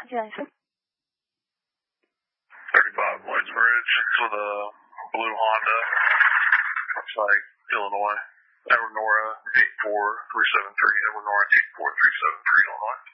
Jason. 35 Whitesbridge with a blue Honda. Looks like Illinois. Evernorah 84373. Evernorah 84373 Illinois.